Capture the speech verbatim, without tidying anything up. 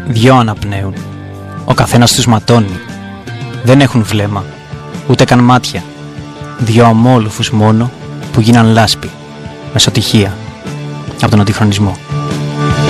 δυο αναπνέουν. Ο καθένας τους ματώνει. Δεν έχουν βλέμμα, ούτε καν μάτια. Δυο αμόλουφους μόνο που γίναν λάσπη, μεσοτυχία, από τον αντιχρονισμό.